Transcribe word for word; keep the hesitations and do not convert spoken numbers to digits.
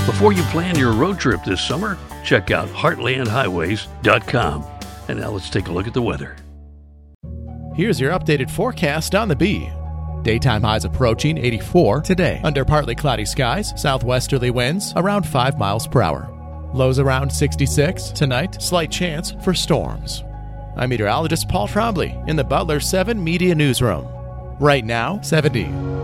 Before you plan your road trip this summer, check out heartland highways dot com. And now let's take a look at the weather. Here's your updated forecast on the Bee. Daytime highs approaching eighty-four today. Under partly cloudy skies, southwesterly winds around five miles per hour. Lows around sixty-six. Tonight, slight chance for storms. I'm meteorologist Paul Trombley in the Butler seven Media Newsroom. Right now, seventy.